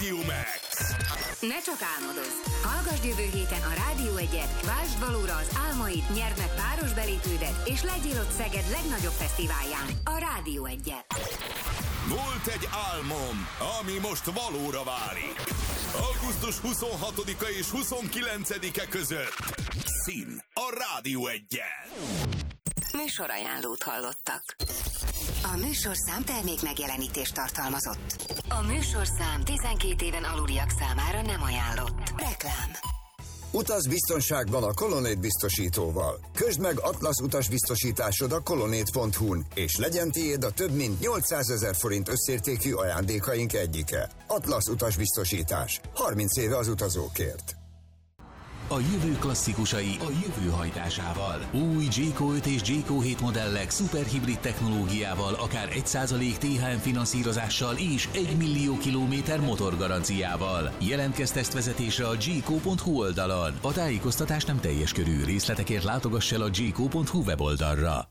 Radio Max. Ne csak álmodozz! Hallgasd jövő héten a Rádió 1-et, vásd valóra az álmaid, nyerd meg páros belépődet, és legyél ott Szeged legnagyobb fesztiválján, a Rádió 1-et. Volt egy álmom, ami most valóra válik. Augusztus 26-a és 29-e között. Szín a Rádió 1-jel. Műsorajánlót hallottak. A műsorszám termék megjelenítést tartalmazott. A műsorszám 12 éven aluliak számára nem ajánlott. Reklám. Utaz biztonságban a Colonnade biztosítóval. Közd meg Atlasz utasbiztosításod a colonnade.hu-n, és legyen tiéd a több mint 800 000 forint összértékű ajándékaink egyike. Atlasz utasbiztosítás. 30 éve az utazókért. A jövő klasszikusai a jövő hajtásával. Új Jayco 5 és Jayco 7 modellek szuperhibrid technológiával, akár 1% THM finanszírozással és 1 millió kilométer motorgaranciával. Jelentkezz tesztvezetésre a jayco.hu oldalon. A tájékoztatás nem teljes körű, részletekért látogass el a jayco.hu weboldalra.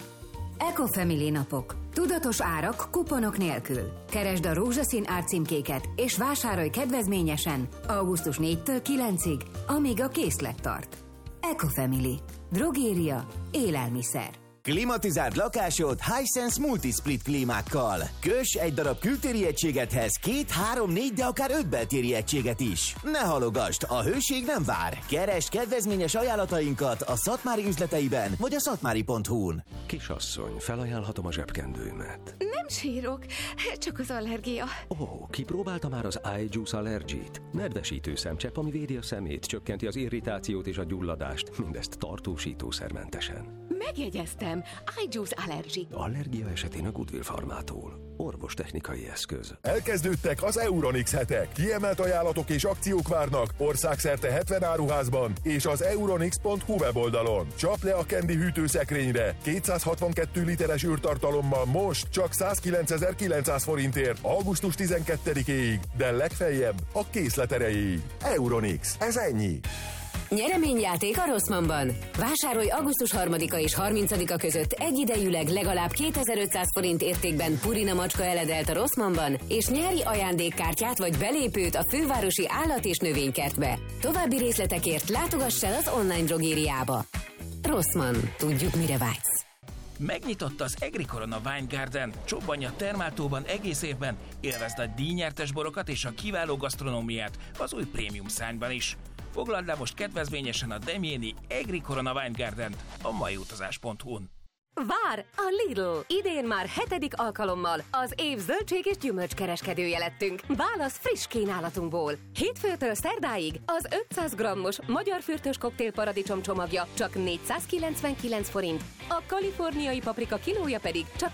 Ecofamily napok. Tudatos árak kuponok nélkül. Keresd a rózsaszín árcímkéket és vásárolj kedvezményesen augusztus 4-től 9-ig, amíg a készlet tart. Ecofamily. Drogéria. Élelmiszer. Klimatizáld lakásod Hisense Multisplit klímákkal. Köss egy darab kültéri egységethez 2, 3, 4, de akár 5 beltéri egységet is. Ne halogasd, a hőség nem vár. Keresd kedvezményes ajánlatainkat a Szatmári üzleteiben vagy a szatmári.hu-n. Kisasszony, felajánlhatom a zsebkendőmet. Nem sírok, csak az allergia. Kipróbálta már az iJuice Allergy-t? Nedvesítő szemcsepp, ami védi a szemét, csökkenti az irritációt és a gyulladást, mindezt tartósítószermentesen. Megjegyeztem, iJuice Allergy. Allergia esetén a Goodwill Farmától. Orvostechnikai eszköz. Elkezdődtek az Euronix hetek. Kiemelt ajánlatok és akciók várnak országszerte 70 áruházban és az euronix.hu weboldalon. Csapd le a Candy hűtőszekrényre 262 literes űrtartalommal most csak 109.900 forintért augusztus 12-éig, de legfeljebb a készlet erejéig. Euronix, ez ennyi. Nyereményjáték a Rossmannban. Vásárolj augusztus 3-a és 30-a között egyidejűleg legalább 2500 forint értékben Purina macska eledelt a Rossmannban, és nyeri ajándékkártyát vagy belépőt a fővárosi állat- és növénykertbe. További részletekért látogass el az online drogériába. Rossmann. Tudjuk, mire vágysz. Megnyitott az Agricorona Wine Garden. Csobbanj a Termáltóban egész évben, élvezd a díjnyertes borokat és a kiváló gasztronómiát az új prémium szárnyban is. Foglald le most kedvezményesen a Demjéni Agricorona Wine Garden-t a maiutazás.hu-n. Vár a Lidl! Idén már 7. alkalommal az év zöldség és gyümölcskereskedője lettünk. Válasz friss kínálatunkból. Hétfőtől szerdáig az 500 grammos magyar fürtös koktél paradicsom csomagja csak 499 forint, a kaliforniai paprika kilója pedig csak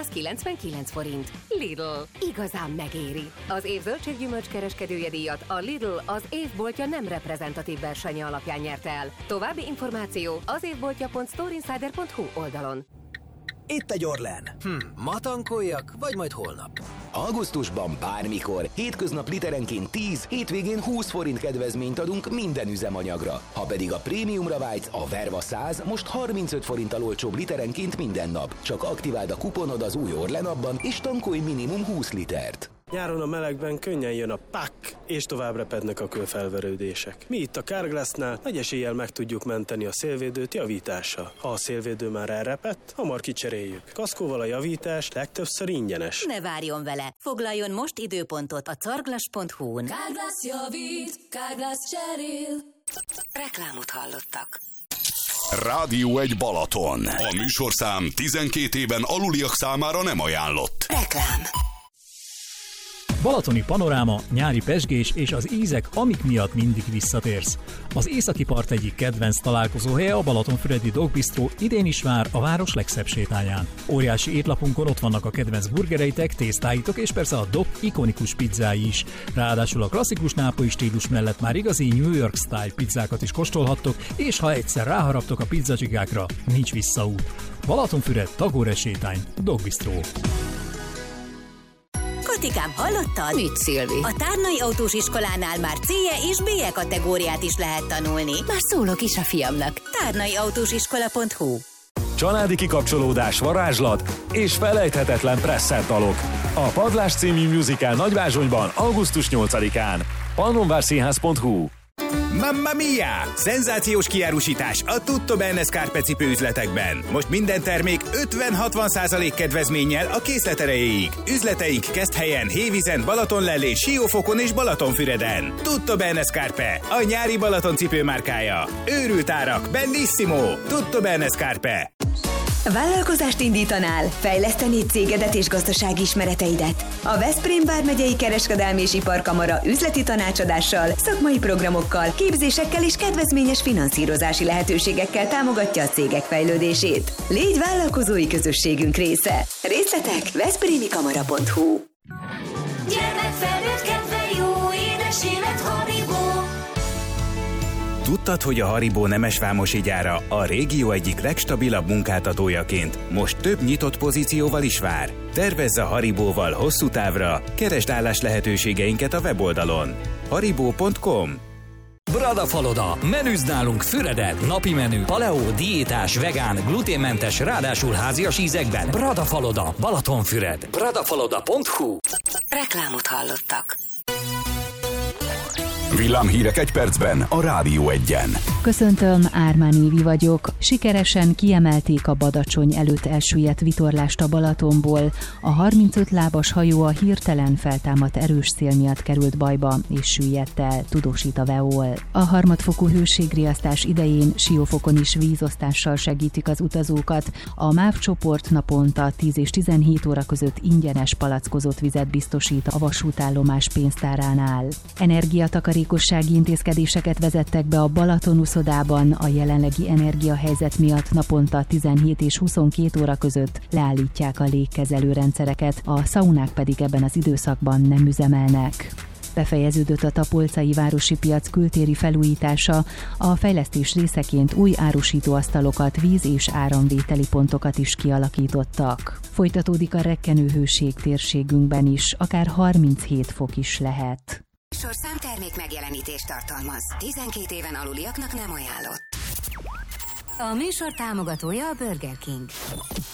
899 forint. Lidl. Igazán megéri. Az év zöldség gyümölcskereskedője díjat a Lidl az évboltja nem reprezentatív versenye alapján nyerte el. További információ az évboltja.storeinsider.hu oldalon. Itt egy Orlen. Ma tankoljak, vagy majd holnap? Augusztusban bármikor, hétköznap literenként 10, hétvégén 20 forint kedvezményt adunk minden üzemanyagra. Ha pedig a prémiumra vágysz, a Verva 100 most 35 forinttal olcsóbb literenként minden nap. Csak aktiváld a kuponod az új Orlen appban, és tankolj minimum 20 litert. Nyáron a melegben könnyen jön a pak, és tovább repednek a kőfelverődések. Mi itt a Carglassnál nagy eséllyel meg tudjuk menteni a szélvédőt javítással. Ha a szélvédő már elrepett, hamar kicseréljük. Kaszkóval a javítás legtöbbször ingyenes. Ne várjon vele! Foglaljon most időpontot a carglass.hu-n. Carglass javít, Carglass cserél. Reklámot hallottak. Rádió 1 Balaton. A műsorszám 12 éven aluliak számára nem ajánlott. Reklám. Balatoni panoráma, nyári pezsgés és az ízek, amik miatt mindig visszatérsz. Az északi part egyik kedvenc találkozóhelye a Balatonfüredi Dog Bistro idén is vár a város legszebb sétáján. Óriási étlapunkon ott vannak a kedvenc burgereitek, tésztáitok és persze a Dog ikonikus pizzái is. Ráadásul a klasszikus nápolyi stílus mellett már igazi New York style pizzákat is kóstolhattok, és ha egyszer ráharaptok a pizzacsigákra, nincs visszaút. Balatonfüred, Tagore sétány, Dog Bistro. Katikám, hallottad? Mit, Szilvi? A Tárnai Autós Iskolánál már C-je és B-je kategóriát is lehet tanulni. Már szólok is a fiamnak. Tárnaiautósiskola.hu. Családi kikapcsolódás, varázslat és felejthetetlen presszer dalok. A Padlás című musical Nagyvázsonyban augusztus 8-án. Pannonvárszínház.hu. Mamma mia! Szenzációs kiárusítás a Tutto Bene Scarpe cipőüzletekben. Most minden termék 50-60% kedvezménnyel a készlet erejéig. Üzleteink Keszthelyen, Hévízen, Balatonlellén, Siófokon és Balatonfüreden. Tutto Bene Scarpe, a nyári Balaton cipőmárkája. Őrült árak, bellissimo! Tutto Bene Scarpe. Vállalkozást indítanál? Fejlesztenéd cégedet és gazdasági ismereteidet? A Veszprém vármegyei kereskedelmi és iparkamara üzleti tanácsadással, szakmai programokkal, képzésekkel és kedvezményes finanszírozási lehetőségekkel támogatja a cégek fejlődését. Légy vállalkozói közösségünk része. Részletek veszprémikamara.hu. Gyermek felnőtt kedve jó, édes élet Haribo. Tudtad, hogy a Haribo nemesvámosi gyára a régió egyik legstabilabb munkáltatójaként most több nyitott pozícióval is vár? Tervezz a Haribóval hosszú távra, keresd állás lehetőségeinket a weboldalon. haribo.com. Bradafaloda. Menüzd nálunk Füreden. Napi menü, paleo, diétás, vegán, gluténmentes, ráadásul házias ízekben. Bradafaloda. Balatonfüred. Bradafaloda.hu. Reklámot hallottak. Villámhírek egy percben a Rádió Egyen. Köszöntöm, Ármán Évi vagyok. Sikeresen kiemelték a Badacsony előtt elsüllyedt vitorlást a Balatonból. A 35 lábas hajó a hirtelen feltámadt erős szél miatt került bajba és süllyedt el, tudósít a VEOL. A harmadfokú hőségriasztás idején Siófokon is vízosztással segítik az utazókat. A MÁV csoport naponta 10 és 17 óra között ingyenes palackozott vizet biztosít a vasútállomás pénztáránál. Energiatakarékossági intézkedéseket vezettek be a Balaton uszodában, a jelenlegi energiahelyzet miatt naponta 17 és 22 óra között leállítják a légkezelő rendszereket, a szaunák pedig ebben az időszakban nem üzemelnek. Befejeződött a Tapolcai városi piac kültéri felújítása, a fejlesztés részeként új árusítóasztalokat, víz- és áramvételi pontokat is kialakítottak. Folytatódik a rekkenő hőség térségünkben is, akár 37 fok is lehet. Sorszám termék megjelenítést tartalmaz. 12 éven aluliaknak nem ajánlott. A műsor támogatója a Burger King.